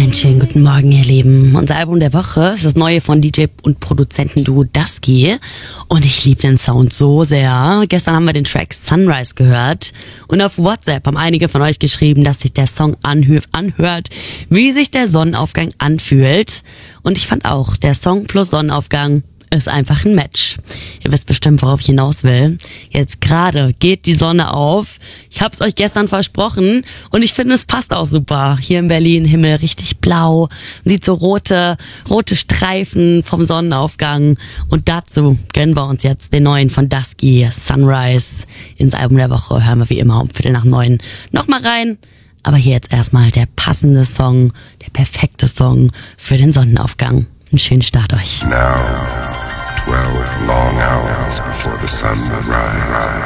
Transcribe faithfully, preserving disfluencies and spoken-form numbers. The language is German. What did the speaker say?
Einen schönen guten Morgen, ihr Lieben. Unser Album der Woche ist das neue von D J und Produzentenduo Dusky. Und ich liebe den Sound so sehr. Gestern haben wir den Track Sunrise gehört. Und auf WhatsApp haben einige von euch geschrieben, dass sich der Song anhö- anhört, wie sich der Sonnenaufgang anfühlt. Und ich fand auch, der Song plus Sonnenaufgang ist einfach ein Match. Ihr wisst bestimmt, worauf ich hinaus will. Jetzt gerade geht die Sonne auf. Ich hab's euch gestern versprochen und ich finde, es passt auch super. Hier in Berlin, Himmel richtig blau. Man sieht so rote, rote Streifen vom Sonnenaufgang. Und dazu gönnen wir uns jetzt den neuen von Dusky, Sunrise. Ins Album der Woche hören wir wie immer um Viertel nach neun nochmal rein. Aber hier jetzt erstmal der passende Song, der perfekte Song für den Sonnenaufgang. Einen schönen Start euch. Now, twelve long hours before the sun will rise.